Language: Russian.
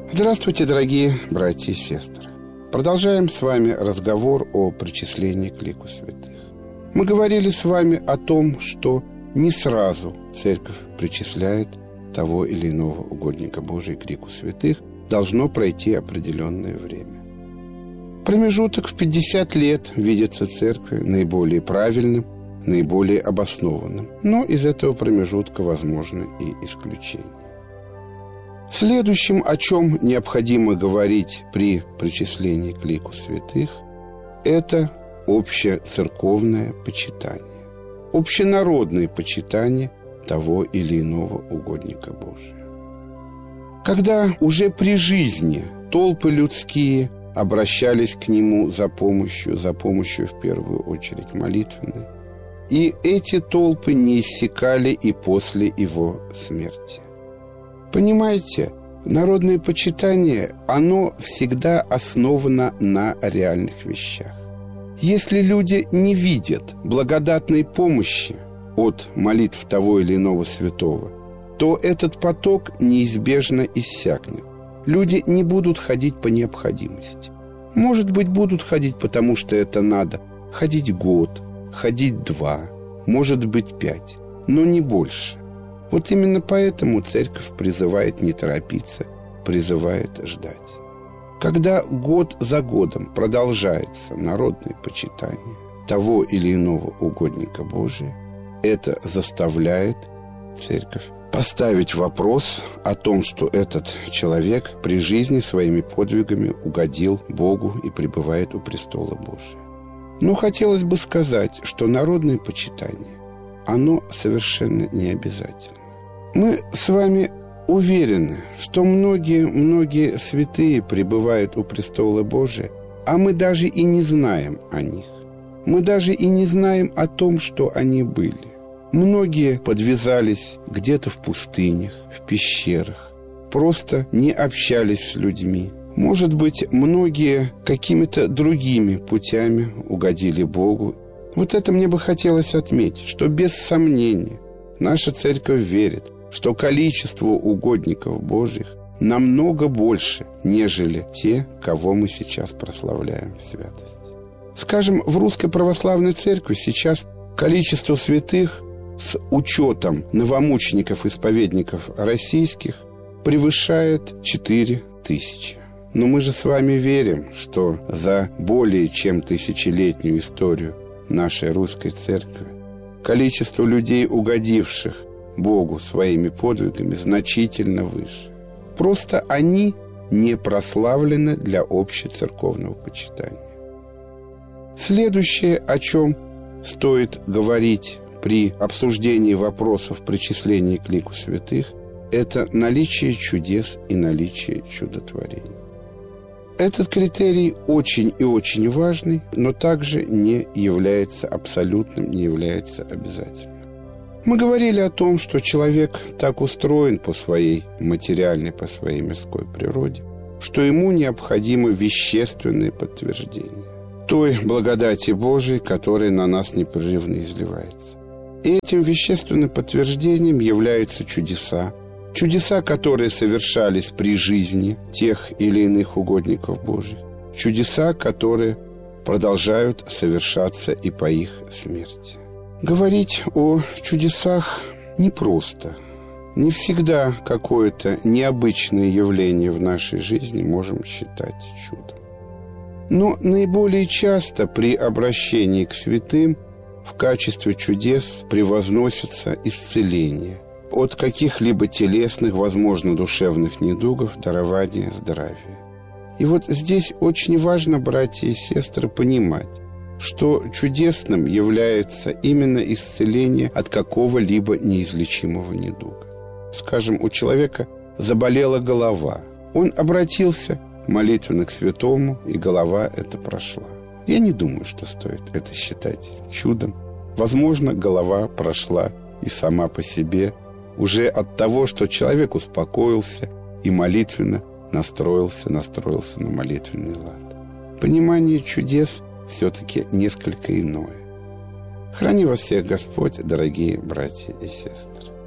Здравствуйте, дорогие братья и сестры. Продолжаем с вами разговор о причислении к лику святых. Мы говорили с вами о том, что не сразу Церковь причисляет того или иного угодника Божия к лику святых, должно пройти определенное время. Промежуток в 50 лет видится Церкви наиболее правильным, наиболее обоснованным, но из этого промежутка возможны и исключения. Следующим, о чем необходимо говорить при причислении к лику святых, это общецерковное почитание, общенародное почитание того или иного угодника Божия. Когда уже при жизни толпы людские обращались к нему за помощью в первую очередь молитвенной, и эти толпы не иссякали и после его смерти. Понимаете, народное почитание, оно всегда основано на реальных вещах. Если люди не видят благодатной помощи от молитв того или иного святого, то этот поток неизбежно иссякнет. Люди не будут ходить по необходимости. Может быть, будут ходить, потому что это надо. Ходить год, ходить 2, может быть 5, но не больше. Вот именно поэтому Церковь призывает не торопиться, призывает ждать. Когда год за годом продолжается народное почитание того или иного угодника Божия, это заставляет Церковь поставить вопрос о том, что этот человек при жизни своими подвигами угодил Богу и пребывает у престола Божия. Но хотелось бы сказать, что народное почитание, оно совершенно не обязательно. Мы с вами уверены, что многие святые пребывают у престола Божия, а мы даже и не знаем о них. Мы даже и не знаем о том, что они были. Многие подвязались где-то в пустынях, в пещерах, просто не общались с людьми. Может быть, многие какими-то другими путями угодили Богу. Вот это мне бы хотелось отметить, что без сомнения наша Церковь верит, что количество угодников Божьих намного больше, нежели те, кого мы сейчас прославляем в святости. Скажем, в Русской Православной Церкви сейчас количество святых с учетом новомучеников-исповедников российских превышает 4000. Но мы же с вами верим, что за более чем тысячелетнюю историю нашей Русской Церкви количество людей, угодивших Богу своими подвигами, значительно выше. Просто они не прославлены для общецерковного почитания. Следующее, о чем стоит говорить при обсуждении вопросов причисления к лику святых, это наличие чудес и наличие чудотворений. Этот критерий очень и очень важный, но также не является абсолютным, не является обязательным. Мы говорили о том, что человек так устроен по своей материальной, по своей мирской природе, что ему необходимо вещественное подтверждение той благодати Божией, которая на нас непрерывно изливается. И этим вещественным подтверждением являются чудеса. Чудеса, которые совершались при жизни тех или иных угодников Божьих. Чудеса, которые продолжают совершаться и по их смерти. Говорить о чудесах непросто. Не всегда какое-то необычное явление в нашей жизни можем считать чудом. Но наиболее часто при обращении к святым в качестве чудес превозносится исцеление от каких-либо телесных, возможно, душевных недугов, дарования здравия. И вот здесь очень важно, братья и сестры, понимать, что чудесным является именно исцеление от какого-либо неизлечимого недуга. Скажем, у человека заболела голова. Он обратился молитвенно к святому, и голова эта прошла. Я не думаю, что стоит это считать чудом. Возможно, голова прошла и сама по себе уже от того, что человек успокоился и молитвенно настроился на молитвенный лад. Понимание чудес все-таки несколько иное. Храни вас всех Господь, дорогие братья и сестры.